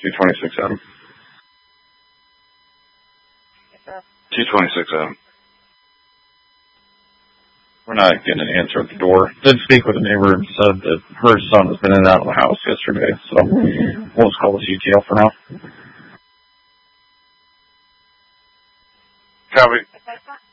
226M. 226M. We're not getting an answer at the door. Did speak with a neighbor and said that her son has been in and out of the house yesterday, so we'll just call the CTL for now. Copy.